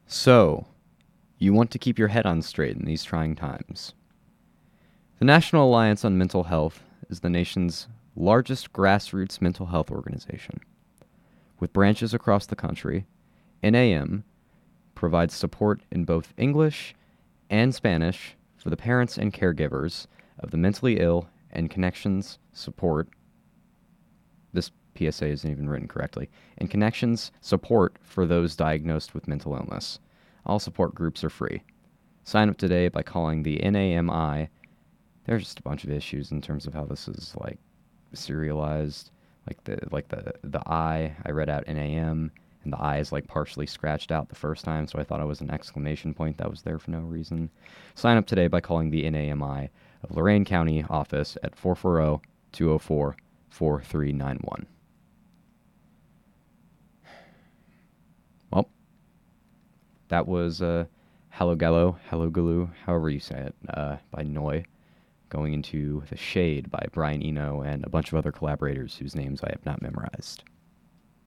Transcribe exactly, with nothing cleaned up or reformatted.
So, you want to keep your head on straight in these trying times. The National Alliance on Mental Health is the nation's largest grassroots mental health organization. With branches across the country, N A M provides support in both English and Spanish for the parents and caregivers of the mentally ill and Connections support. This P S A isn't even written correctly. And Connections support for those diagnosed with mental illness. All support groups are free. Sign up today by calling the N A M I. There's just a bunch of issues in terms of how this is like serialized. Like the like the the I, I read out N A M, and the I is like partially scratched out the first time, so I thought it was an exclamation point that was there for no reason. Sign up today by calling the N A M I of Lorain County office at four four zero, two zero four, four three nine one. Well, that was uh, Hello Gallo, Hello Galoo, however you say it, uh, by Noi, going into The Shade by Brian Eno and a bunch of other collaborators whose names I have not memorized.